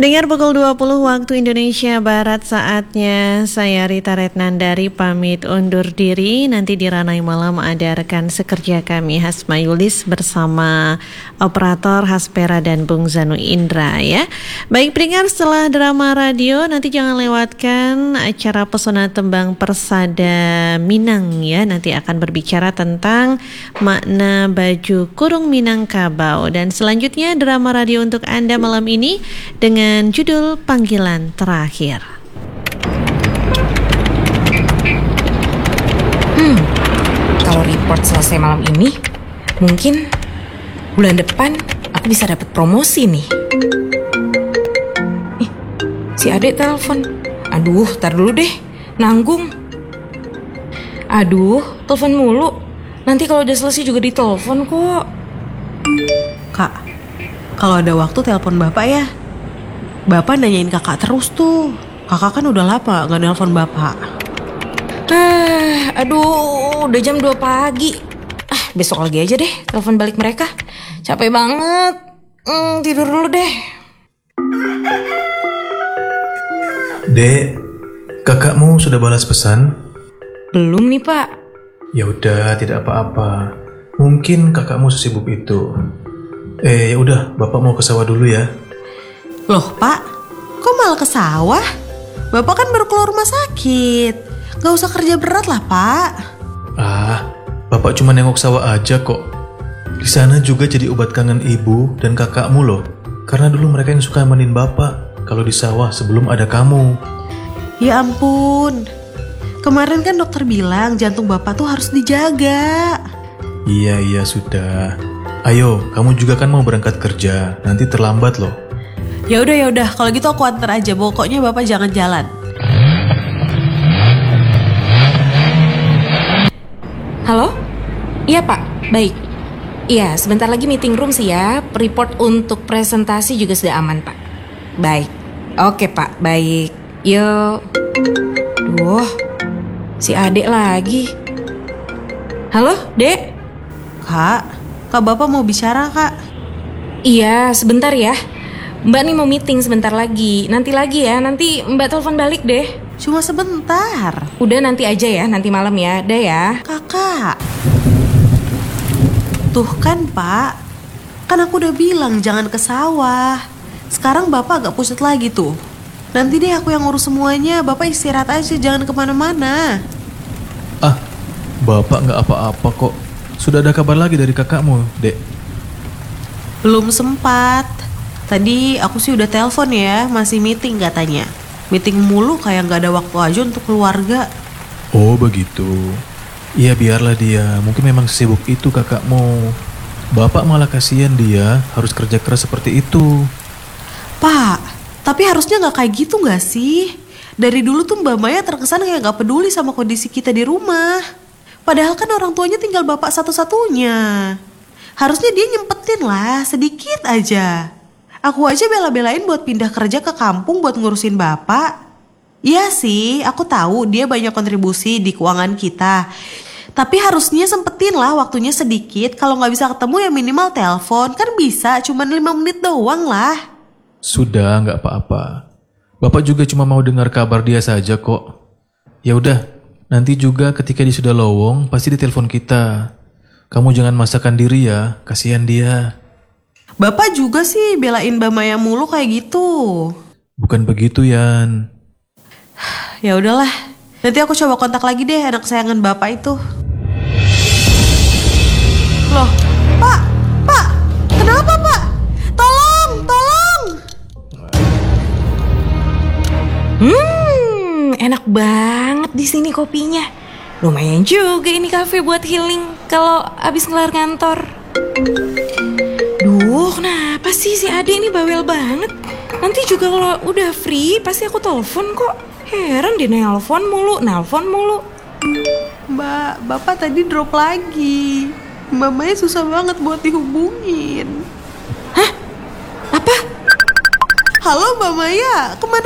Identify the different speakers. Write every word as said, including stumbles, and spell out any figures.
Speaker 1: Pendengar pukul dua puluh waktu Indonesia Barat, saatnya saya Rita Retnandari pamit undur diri. Nanti di Ranai Malam ada rekan sekerja kami Hasma Yulis bersama operator Haspera dan Bung Zanu Indra ya. Baik pendengar, setelah drama radio nanti jangan lewatkan acara Pesona Tembang Persada Minang ya. Nanti akan berbicara tentang makna baju kurung Minangkabau. Dan selanjutnya drama radio untuk Anda malam ini dengan dengan judul Panggilan Terakhir.
Speaker 2: Hmm, kalau report selesai malam ini, mungkin bulan depan aku bisa dapat promosi nih. Ih, si Adek telepon. Aduh, tar dulu deh, nanggung. Aduh, telepon mulu. Nanti kalau udah selesai juga ditelepon kok.
Speaker 3: Kak, kalau ada waktu telepon bapak ya. Bapak nanyain kakak terus tuh. Kakak kan udah lama gak nelpon bapak.
Speaker 2: Ah, aduh, udah jam dua pagi. Ah, besok lagi aja deh telepon balik mereka. Capek banget. Hmm, tidur dulu deh.
Speaker 4: Dek, kakakmu sudah balas pesan?
Speaker 2: Belum nih, Pak.
Speaker 4: Ya udah, tidak apa-apa. Mungkin kakakmu sesibuk itu. Eh, ya udah, bapak mau ke sawah dulu ya.
Speaker 3: Loh pak, kok malah ke sawah? Bapak kan baru keluar rumah sakit. Gak usah kerja berat lah pak.
Speaker 4: Ah, bapak cuma nengok sawah aja kok. Di sana juga jadi obat kangen ibu dan kakakmu loh. Karena dulu mereka yang suka nemenin bapak kalau di sawah sebelum ada kamu.
Speaker 3: Ya ampun, kemarin kan dokter bilang jantung bapak tuh harus dijaga.
Speaker 4: Iya, iya sudah. Ayo, kamu juga kan mau berangkat kerja. Nanti terlambat loh.
Speaker 3: Ya udah ya udah, kalau gitu aku antar aja. Pokoknya bapak jangan jalan.
Speaker 2: Halo? Iya Pak, baik. Iya, sebentar lagi meeting room siap. Report untuk presentasi juga sudah aman Pak. Baik. Oke Pak, baik. Yuk. Duh, si Adek lagi. Halo, Dek?
Speaker 3: Kak, kak bapak mau bicara kak.
Speaker 2: Iya, sebentar ya. Mbak nih mau meeting sebentar lagi. Nanti lagi ya, nanti Mbak telepon balik deh.
Speaker 3: Cuma sebentar.
Speaker 2: Udah nanti aja ya, nanti malam ya. Dah ya.
Speaker 3: Kakak. Tuh kan pak, kan aku udah bilang jangan ke sawah. Sekarang bapak agak pusat lagi tuh. Nanti deh aku yang ngurus semuanya. Bapak istirahat aja, jangan kemana-mana.
Speaker 4: Ah, bapak nggak apa-apa kok. Sudah ada kabar lagi dari kakakmu, Dek?
Speaker 3: Belum sempat. Tadi aku sih udah telepon ya, masih meeting katanya. Meeting mulu kayak gak ada waktu aja untuk keluarga.
Speaker 4: Oh begitu. Iya biarlah dia, mungkin memang sibuk itu kakakmu. Bapak malah kasihan dia harus kerja keras seperti itu.
Speaker 3: Pak, tapi harusnya gak kayak gitu gak sih? Dari dulu tuh Mbak Maya terkesan kayak gak peduli sama kondisi kita di rumah. Padahal kan orang tuanya tinggal bapak satu-satunya. Harusnya dia nyempetin lah, sedikit aja. Aku aja bela-belain buat pindah kerja ke kampung buat ngurusin bapak. Iya sih, aku tahu dia banyak kontribusi di keuangan kita. Tapi harusnya sempetin lah waktunya sedikit. Kalau gak bisa ketemu ya minimal telepon. Kan bisa, cuma lima menit doang lah.
Speaker 4: Sudah, gak apa-apa. Bapak juga cuma mau dengar kabar dia saja kok. Ya udah, nanti juga ketika dia sudah lowong, pasti ditelepon kita. Kamu jangan masakkan diri ya, kasihan dia.
Speaker 3: Bapak juga sih belain Mbak Maya mulu kayak gitu.
Speaker 4: Bukan begitu, Yan.
Speaker 3: Ya udahlah, nanti aku coba kontak lagi deh anak kesayangan bapak itu. Loh, Pak, Pak, kenapa Pak? Tolong, tolong.
Speaker 2: Hmm, enak banget di sini kopinya. Lumayan juga ini kafe buat healing kalau abis ngelar kantor. Duh, kenapa sih si Ade ini bawel banget? Nanti juga kalau udah free pasti aku telepon kok. Heran dia nelpon mulu, nelpon mulu.
Speaker 3: Mbak, bapak tadi drop lagi. Mbak Maya susah banget buat dihubungin.
Speaker 2: Hah? Apa?
Speaker 3: Halo Mbak Maya, kemana